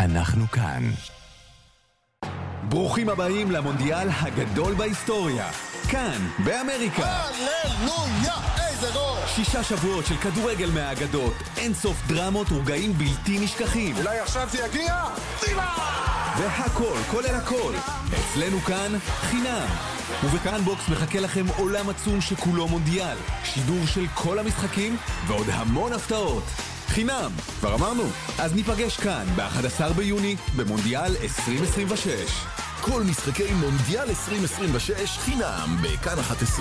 אנחנו כאן. ברוכים הבאים למונדיאל הגדול בהיסטוריה. כאן, באמריקה. הללויה, איזה גול! 6 שבועות של כדורגל מהאגדות, אין סוף דרמות ורגעים בלתי נשכחים. אולי עכשיו זה יגיע? טילה! והכל, כולל הכל. אצלנו כאן, חינם. ובכאן בוקס מחכה לכם עולם עצום שכולו מונדיאל. שידור של כל המשחקים ועוד המון הפתעות. חינם, כבר אמרנו. אז ניפגש כאן ב-11 ביוני במונדיאל 2026. כל משחקי מונדיאל 2026 חינם בכאן 11.